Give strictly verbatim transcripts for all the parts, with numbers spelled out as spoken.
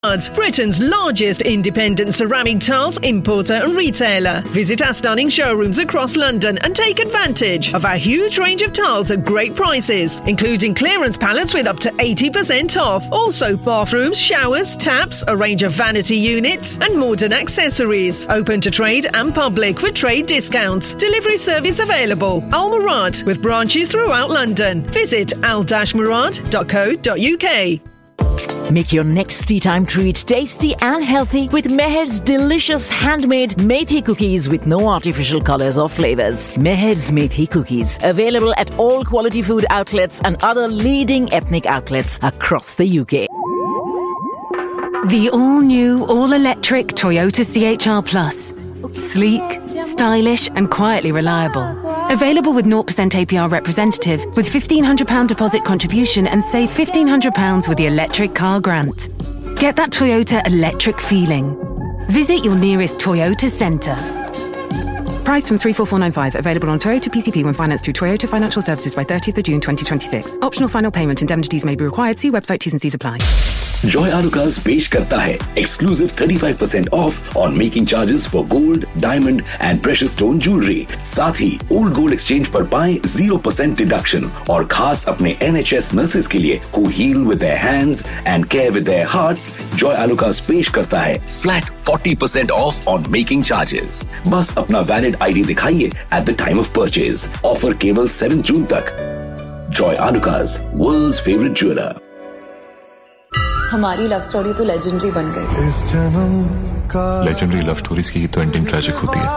Britain's largest independent ceramic tiles importer and retailer. Visit our stunning showrooms across London and take advantage of our huge range of tiles at great prices, including clearance pallets with up to eighty percent off. Also bathrooms, showers, taps, a range of vanity units and modern accessories. Open to trade and public with trade discounts. Delivery service available. Al Murad with branches throughout London. Visit al dash murad dot co dot uk. Make your next tea time treat tasty and healthy with Meher's delicious handmade methi cookies with no artificial colours or flavours. Meher's methi cookies, available at all quality food outlets and other leading ethnic outlets across the U K. The all-new, all-electric Toyota C H R Plus. Sleek, stylish and quietly reliable. Available with zero percent A P R representative with fifteen hundred pounds deposit contribution and save fifteen hundred pounds with the electric car grant. Get that Toyota electric feeling. Visit your nearest Toyota centre. Price from three four four nine five. Available on Toyota P C P when financed through Toyota Financial Services by thirtieth of June twenty twenty-six. Optional final payment indemnities may be required. See website T's and C's apply. Joy Alucas पेश करता है exclusive thirty-five percent off on making charges for gold, diamond and precious stone jewelry. साथ ही old gold exchange पर पाएं zero percent deduction और खास अपने N H S nurses के लिए who heal with their hands and care with their hearts. Joy Alucas पेश करता है flat forty percent off on making charges. बस अपना valid I D दिखाइए at the time of purchase. Offer केवल seventh June तक. Joy Alucas, world's favorite jeweler. हमारी love story तो लेजेंडरी बन गई। इस जन्म का लेजेंडरी लव स्टोरीज की तो एंडिंग ट्रैजिक होती है।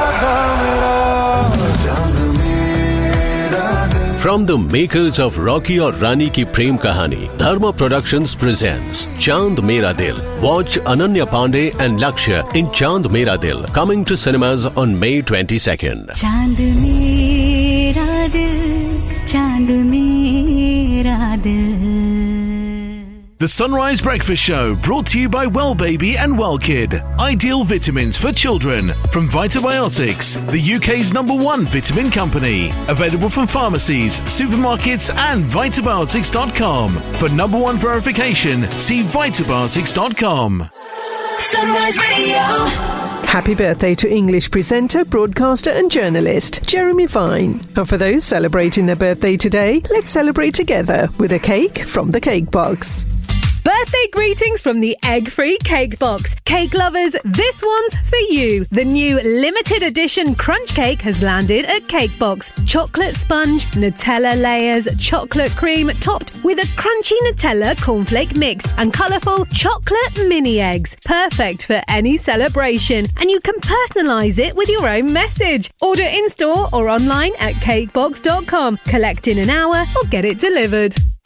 From the makers of Rocky और रानी की प्रेम कहानी, Dharma Productions presents Chand Mera Dil. Watch Ananya Pandey and Lakshya in Chand Mera Dil, coming to cinemas on May twenty-second. Chand Mera Dil, Chand Mera Dil. The Sunrise Breakfast Show, brought to you by Well Baby and Well Kid. Ideal vitamins for children from Vitabiotics, the U K's number one vitamin company. Available from pharmacies, supermarkets and vitabiotics dot com. For number one verification, see vitabiotics dot com. Sunrise Radio. Happy birthday to English presenter, broadcaster and journalist Jeremy Vine. And for those celebrating their birthday today, let's celebrate together with a cake from the Cake Box. Birthday greetings from the Egg-Free Cake Box. Cake lovers, this one's for you. The new limited edition crunch cake has landed at Cake Box. Chocolate sponge, Nutella layers, chocolate cream, topped with a crunchy Nutella cornflake mix and colourful chocolate mini eggs. Perfect for any celebration. And you can personalise it with your own message. Order in-store or online at cake box dot com. Collect in an hour or get it delivered.